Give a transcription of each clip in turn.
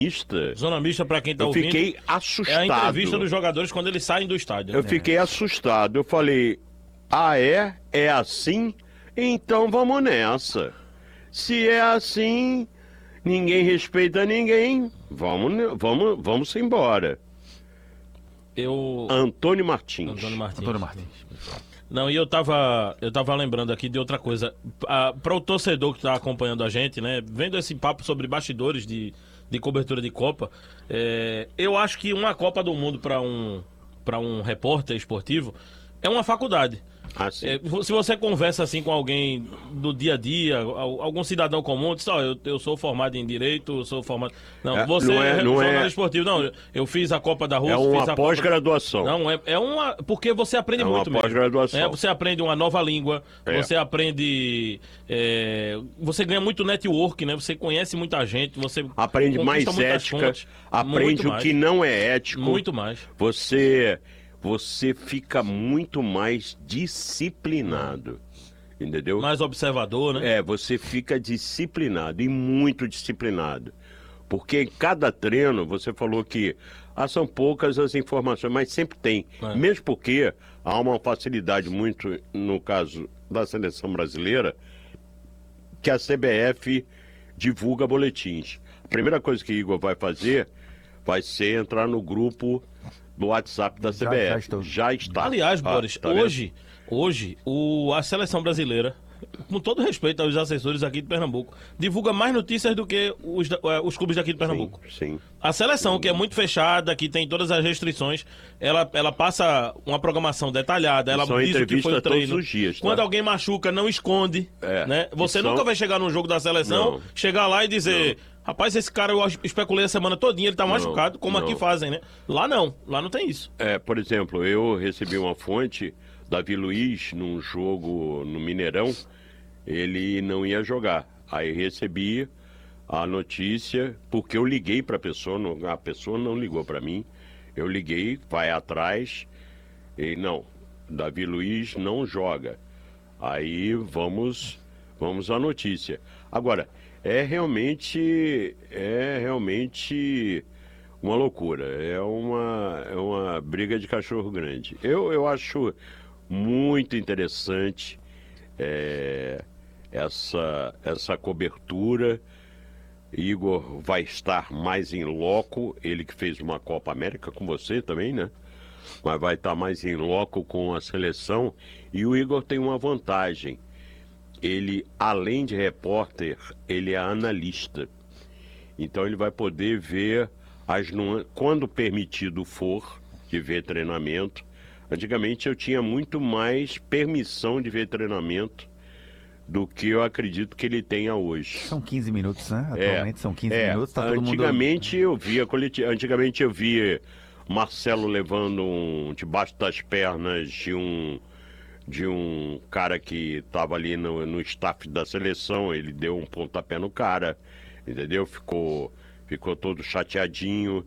Zona mista, para quem tá eu ouvindo, fiquei é assustado. a entrevista dos jogadores quando eles saem do estádio. Eu fiquei assustado. Eu falei, é assim? Então vamos nessa. Se é assim, ninguém respeita ninguém, vamos embora. Antônio Martins. Antônio Martins. Não, e eu tava lembrando aqui de outra coisa. Para o torcedor que tá acompanhando a gente, né, vendo esse papo sobre bastidores de cobertura de Copa, eu acho que uma Copa do Mundo para um repórter esportivo é uma faculdade. Se você conversa assim com alguém do dia a dia, algum cidadão comum, diz, eu sou formado em Direito, sou formado... Não, você é jornalista esportivo. Não, eu fiz a Copa da Rússia, é uma pós-graduação. Não, é uma... Porque você aprende muito mesmo. É uma pós-graduação. Você aprende uma nova língua, você aprende... você ganha muito network, né? Você conhece muita gente, você... Aprende mais ética, aprende o que não é ético. Muito mais. Você fica muito mais disciplinado, entendeu? Mais observador, né? Você fica disciplinado e muito disciplinado. Porque em cada treino, você falou que são poucas as informações, mas sempre tem. Mesmo porque há uma facilidade muito, no caso da seleção brasileira, que a CBF divulga boletins. A primeira coisa que o Igor vai fazer vai ser entrar no grupo do WhatsApp da CBF. Já está. Aliás, Boris, hoje a seleção brasileira, com todo respeito aos assessores aqui de Pernambuco, divulga mais notícias do que os clubes daqui de Pernambuco. Sim. A seleção, que é muito fechada, que tem todas as restrições, ela passa uma programação detalhada, ela diz o que foi o treino. Todos os dias, tá? Quando alguém machuca, não esconde. Né? Você nunca vai chegar num jogo da seleção, chegar lá e dizer... Rapaz, esse cara eu especulei a semana todinha, ele tá machucado, como aqui fazem, né? Lá não tem isso. Por exemplo, eu recebi uma fonte, Davi Luiz, num jogo no Mineirão, ele não ia jogar. Aí recebi a notícia, porque eu liguei pra pessoa, a pessoa não ligou pra mim, eu liguei, vai atrás, e não, Davi Luiz não joga. Aí vamos à notícia. Agora, é realmente uma loucura, é uma briga de cachorro grande. Eu acho muito interessante essa cobertura. Igor vai estar mais em loco, ele que fez uma Copa América com você também, né? Mas vai estar mais em loco com a seleção, e o Igor tem uma vantagem. Ele, além de repórter, ele é analista. Então ele vai poder ver quando permitido for, de ver treinamento. Antigamente eu tinha muito mais permissão de ver treinamento do que eu acredito que ele tenha hoje. São 15 minutos, né? Atualmente são 15 minutos, tá todo antigamente mundo... Antigamente eu via Marcelo levando debaixo das pernas de um cara que estava ali no staff da seleção, ele deu um pontapé no cara, entendeu? Ficou todo chateadinho.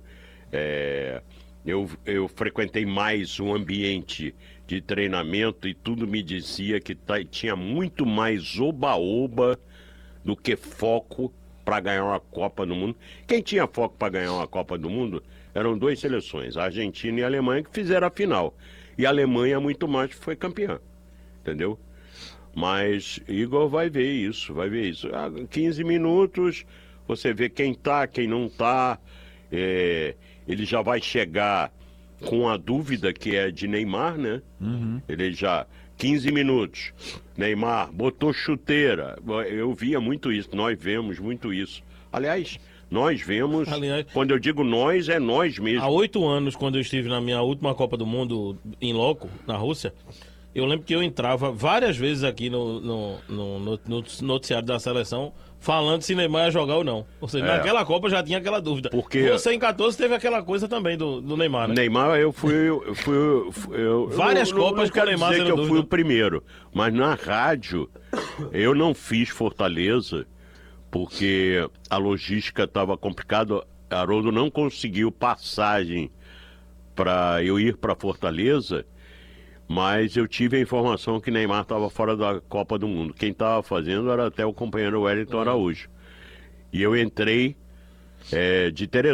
Eu frequentei mais um ambiente de treinamento e tudo me dizia que tinha muito mais oba-oba do que foco para ganhar uma Copa do Mundo. Quem tinha foco para ganhar uma Copa do Mundo eram duas seleções, a Argentina e a Alemanha, que fizeram a final. E a Alemanha muito mais foi campeã, entendeu? Mas Igor vai ver isso. 15 minutos, você vê quem tá, quem não tá. Ele já vai chegar com a dúvida que é de Neymar, né? Ele já... 15 minutos, Neymar botou chuteira. Eu via muito isso, nós vemos muito isso. Aliás, nós vemos, quando eu digo nós, é nós mesmo. Há 8 anos, quando eu estive na minha última Copa do Mundo, em loco, na Rússia, eu lembro que eu entrava várias vezes aqui no noticiário da seleção falando se Neymar ia jogar ou não. Ou seja, naquela Copa já tinha aquela dúvida. Porque você em 14 teve aquela coisa também do Neymar, né? Neymar, eu fui várias Copas com o Neymar dizer que eu dúvida. fui o primeiro, mas na rádio eu não fiz Fortaleza porque a logística estava complicada. Haroldo não conseguiu passagem para eu ir para Fortaleza. Mas eu tive a informação que Neymar estava fora da Copa do Mundo. Quem estava fazendo era até o companheiro Wellington Araújo. E eu entrei de Teresópolis.